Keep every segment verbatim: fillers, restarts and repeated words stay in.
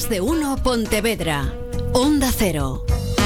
Más de Uno Pontevedra. Onda Cero.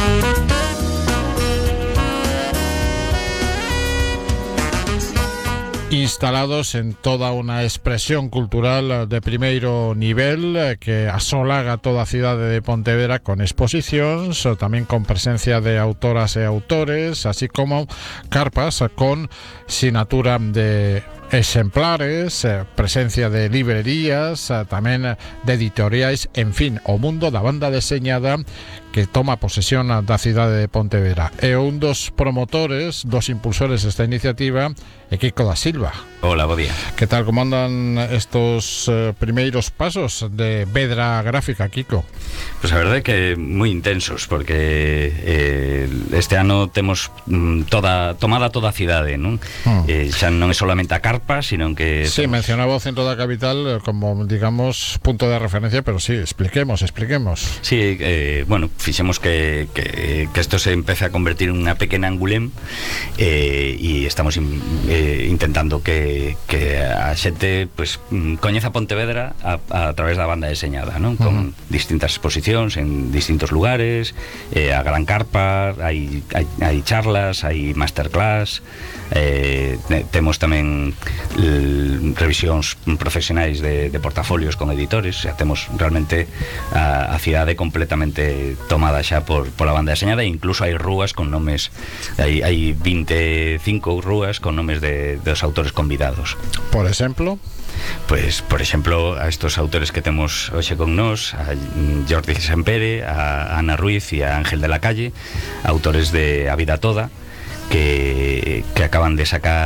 Instalados en toda una expresión cultural de primeiro nivel que asolaga toda a cidade de Pontevedra con exposicións, tamén con presencia de autoras e autores, así como carpas con sinatura de exemplares, presencia de librerías, tamén de editoriais, en fin, o mundo da banda deseñada que toma posesión da cidade de Pontevedra. E un dos promotores, dos impulsores desta iniciativa é Kiko da Silva. Hola, bo día. Que tal, como andan estos eh, primeiros pasos de Vedra Gráfica, Kiko? Pues a verdade é que moi intensos, porque eh, este ano temos mm, toda tomada toda a cidade, non? Hmm. Eh, xa non é solamente a carpa, sino que... Sí, temos... mencionaba o centro da capital como, digamos, punto de referencia, pero sí, expliquemos, expliquemos. Sí, eh, bueno, fixemos que, que, que esto se empece a convertir en unha pequena angulén eh, e estamos in, eh, intentando que, que a xente pues, coñeza Pontevedra a, a través da banda deseñada, non? Con uh-huh. distintas exposicións en distintos lugares, eh, a gran carpa, hai, hai, hai charlas, hai masterclass, eh, temos tamén l, revisións profesionais de, de portafolios con editores, xa temos realmente a, a cidade completamente tomada xa por, por a banda deseñada, e incluso hai rúas con nomes, hai, hai veinticinco rúas con nomes de, de os autores convidados. Por exemplo? Pues, por exemplo, a estos autores que temos hoxe con nós, a Jordi Sempere, a Ana Ruiz e a Ángel de la Calle, autores de A Vida Toda, que, que acaban de sacar